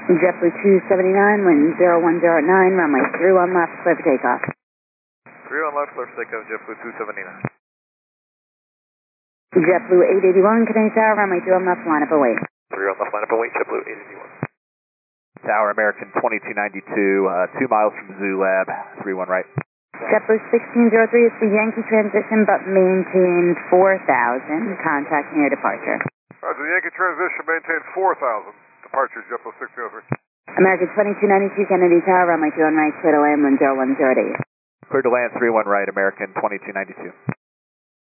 JetBlue 279, wind 0109, runway 31 left, clear for takeoff. 31 left, clear for takeoff, JetBlue 279. JetBlue 881, Canadian Tower, runway 21 left, line up await. 31 left, line up await, JetBlue 881. Tower, American 2292, 2 miles from Zoo Lab, 31 right. JetBlue 1603, it's the Yankee transition, but maintain 4000, contact near departure. Roger, the Yankee transition, maintain 4000. Departure, JetBlue 1603. American 2292, Kennedy Tower, runway 21 right, clear to land, wind 0108. Clear to land, 31 right, American 2292.